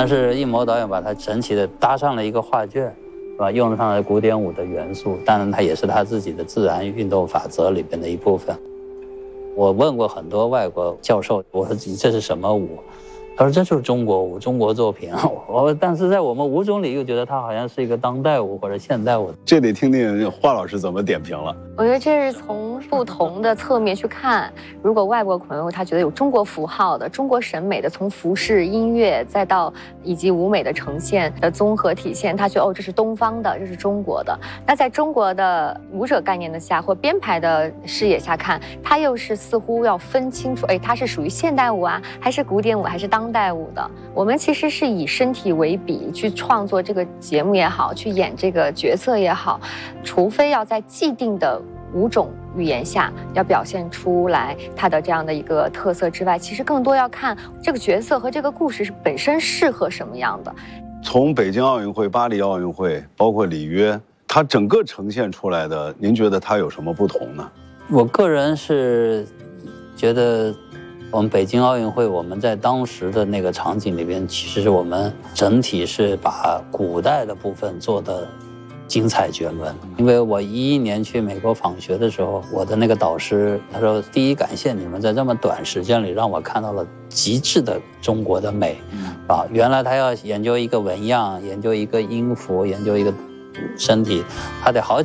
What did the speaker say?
但是艺谋导演把它整体的搭上了一个画卷，是吧？用上了古典舞的元素，当然它也是他自己的自然运动法则里边的一部分。我问过很多外国教授，我说这是什么舞？他说这就是中国舞，中国作品。但是在我们舞种里又觉得它好像是一个当代舞或者现代舞。 这得听听华老师怎么点评了。 我觉得这是从不同的侧面去看。如果外国朋友他觉得有中国符号的、中国审美的，从服饰、音乐再到以及舞美的呈现的综合体现，他觉得这是东方的，这是中国的。那在中国的舞者概念的下或编排的视野下看，他又是似乎要分清楚，它是属于现代舞啊，还是古典舞，还是当代舞的。我们其实是以身体为笔去创作这个节目也好，去演这个角色也好，除非要在既定的舞种语言下要表现出来它的这样的一个特色之外，其实更多要看这个角色和这个故事是本身适合什么样的。 从北京奥运会、巴黎奥运会，包括里约，它整个呈现出来的，您觉得它有什么不同呢？ 我个人是觉得我们北京奥运会，我们在当时的那个场景里边，其实我们整体是把古代的部分做的精彩绝伦。因为我11年去美国访学的时候，我的那个导师他说，第一感谢你们在这么短时间里让我看到了极致的中国的美啊！原来他要研究一个纹样，研究一个音符，研究一个身体，他得好